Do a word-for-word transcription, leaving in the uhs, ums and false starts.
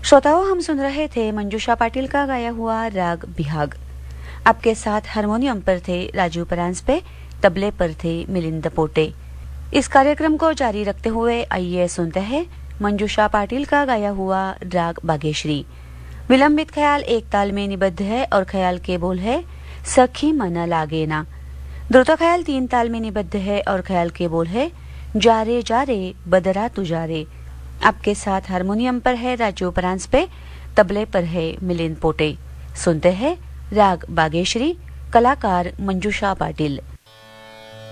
श्रोताओं, हम सुन रहे थे मंजूषा पाटिल का गाया हुआ राग बिहाग। आपके साथ हारमोनियम पर थे राजू परांजपे, तबले पर थे मिलिंद पोटे। इस कार्यक्रम को जारी रखते हुए आइए सुनते हैं मंजूषा पाटिल का गाया हुआ राग बागेश्री। विलंबित ख्याल एक ताल में निबद्ध है और ख्याल के बोल है सखी मन लागे ना। द्रुत ख्याल तीन ताल में निबद्ध है और ख्याल के बोल है जा रे जा रे बदरा तू जा रे। आपके साथ हारमोनियम पर है राजू परांजपे, तबले पर है मिलिंद पोटे। सुनते हैं राग बागेश्री, कलाकार मंजूषा पाटिल।